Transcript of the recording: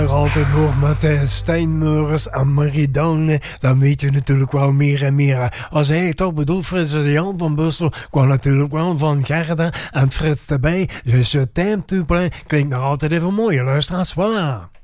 Altijd hoort met Stijn Meurs en Marie Down, dan weet je natuurlijk wel meer en meer. Als hij toch bedoelt, Frits de Jan van Bussel kwam natuurlijk wel van Gerda en Frits erbij. Dus Time to Play klinkt nog altijd even mooi. Luisteraars, voilà.